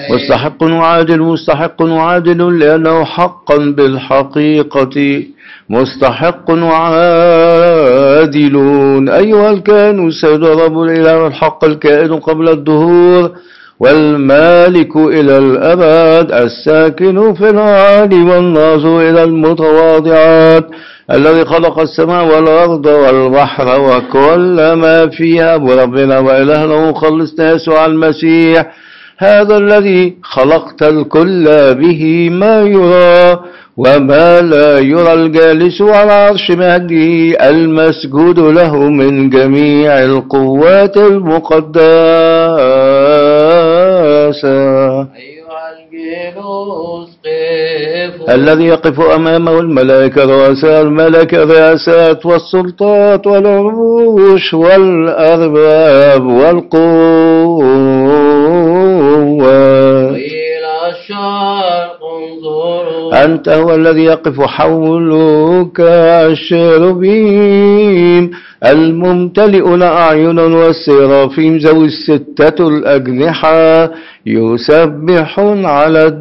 مستحق وعادل مستحق وعادل لأنه حقا بالحقيقة مستحق وعادل. أيها الكائن السيد رب الإله الحق الكائن قبل الدهور والمالك إلى الأبد الساكن في العالي والناظر إلى المتواضعات الذي خلق السماء والأرض والبحر وكل ما فيها بربنا وإلهنا ومخلصنا يسوع المسيح هذا الذي خلقت الكل به ما يرى وما لا يرى الجالس على عرش مجده المسجود له من جميع القوات المقدسة الذي يقف أمامه الملائكة رؤساء الملائكة الرئاسات والسلطات والعروش والأرباب والقوة أنت هو الذي يقف حولك الشيروبيم الممتلئون أعين والسرافيم ذوي الستة الأجنحة يسبحون على